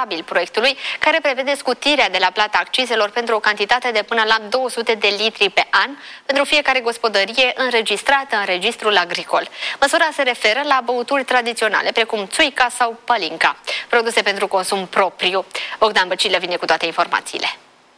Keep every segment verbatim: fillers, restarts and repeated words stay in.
favorabil proiectului, care prevede scutirea de la plata accizelor pentru o cantitate de până la două sute de litri pe an pentru fiecare gospodărie înregistrată în registrul agricol. Măsura se referă la băuturi tradiționale, precum țuica sau pălinca, produse pentru consum propriu. Bogdan Băcilă vine cu toate informațiile.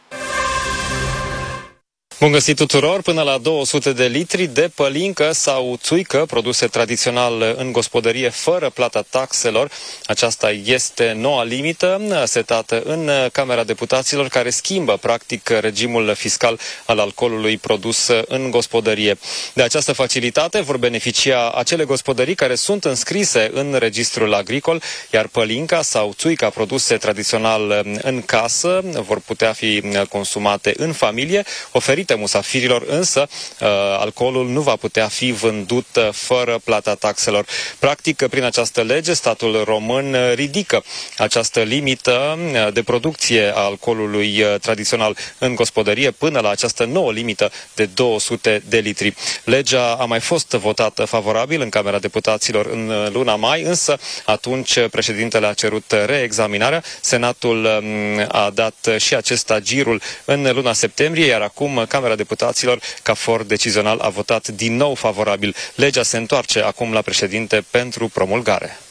Bun găsit tuturor! Până la două sute de litri de pălincă sau țuică, produse tradițional în gospodărie fără plata taxelor. Aceasta este noua limită setată în Camera Deputaților, care schimbă practic regimul fiscal al alcoolului produs în gospodărie. De această facilitate vor beneficia acele gospodării care sunt înscrise în registrul agricol, iar pălinca sau țuica, produse tradițional în casă, vor putea fi consumate în familie, oferite musafirilor, însă alcoolul nu va putea fi vândut fără plata taxelor. Practic, prin această lege, statul român ridică această limită de producție a alcoolului tradițional în gospodărie până la această nouă limită de două sute de litri. Legea a mai fost votată favorabil în Camera Deputaților în luna mai, însă atunci președintele a cerut reexaminarea. Senatul a dat și acesta girul în luna septembrie, iar acum Camera Deputaților, ca for decizional, a votat din nou favorabil. Legea se întoarce acum la președinte pentru promulgare.